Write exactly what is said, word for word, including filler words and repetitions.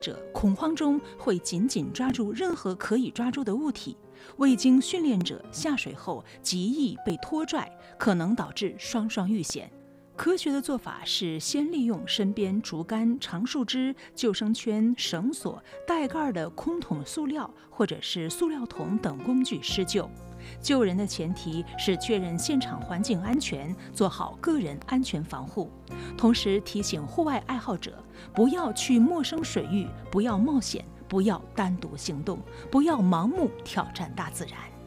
者恐慌中会紧紧抓住任何可以抓住的物体，未经训练者下水后极易被拖拽，可能导致双双遇险。科学的做法是先利用身边竹竿、长树枝、救生圈、绳索、带盖的空桶塑料或者是塑料桶等工具施救。救人的前提是确认现场环境安全，做好个人安全防护。同时提醒户外爱好者，不要去陌生水域，不要冒险，不要单独行动，不要盲目挑战大自然。